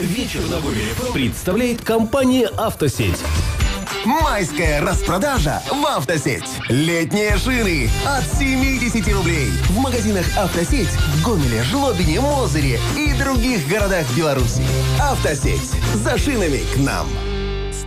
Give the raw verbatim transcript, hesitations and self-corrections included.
Вечер на Гомеле представляет компания «Автосеть». Майская распродажа в «Автосеть». Летние шины от семьдесят рублей. В магазинах «Автосеть» в Гомеле, Жлобине, Мозыре и других городах Беларуси. «Автосеть». За шинами к нам.